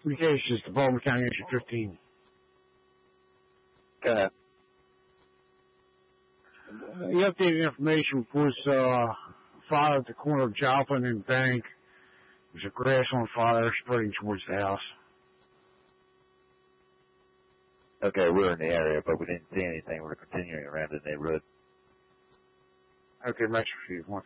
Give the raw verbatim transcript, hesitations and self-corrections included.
Communications to Baltimore County, Extra fifteen. Go ahead. Uh, the updated information was uh, fire at the corner of Joplin and Bank. There's a grass on fire spreading towards the house. Okay, we're in the area, but we didn't see anything. We're continuing around the neighborhood. Okay, much for you.